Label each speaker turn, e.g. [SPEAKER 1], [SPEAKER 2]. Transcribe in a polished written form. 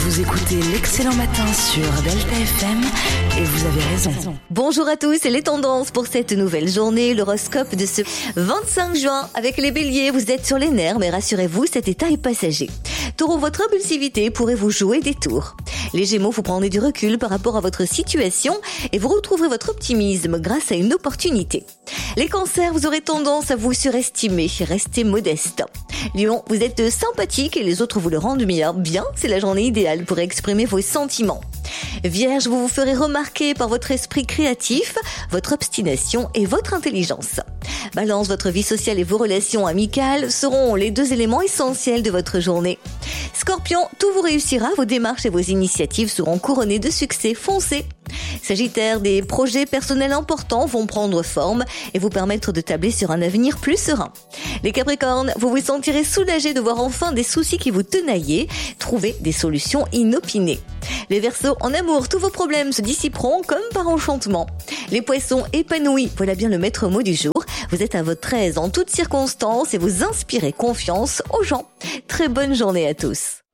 [SPEAKER 1] Vous écoutez l'Excellent Matin sur Delta FM et vous avez raison.
[SPEAKER 2] Bonjour à tous, et les tendances pour cette nouvelle journée, l'horoscope de ce 25 juin. Avec les béliers, vous êtes sur les nerfs, mais rassurez-vous, cet état est passager. Taureau, votre impulsivité pourrait vous jouer des tours. Les gémeaux, vous prendrez du recul par rapport à votre situation et vous retrouverez votre optimisme grâce à une opportunité. Les cancers, vous aurez tendance à vous surestimer, restez modeste. Lion, vous êtes sympathique et les autres vous le rendent bien. C'est la journée idéale pour exprimer vos sentiments. Vierge, vous vous ferez remarquer par votre esprit créatif, votre obstination et votre intelligence. Balance, votre vie sociale et vos relations amicales seront les deux éléments essentiels de votre journée. Scorpion, tout vous réussira, vos démarches et vos initiatives seront couronnées de succès, foncez. Sagittaire, des projets personnels importants vont prendre forme et vous permettre de tabler sur un avenir plus serein. Les Capricornes, vous vous sentirez soulagés de voir enfin des soucis qui vous tenaillaient, trouver des solutions inopinées. Les Verseaux, en amour, tous vos problèmes se dissiperont comme par enchantement. Les Poissons, épanouis, voilà bien le maître mot du jour. Vous êtes à votre aise en toutes circonstances et vous inspirez confiance aux gens. Très bonne journée à tous.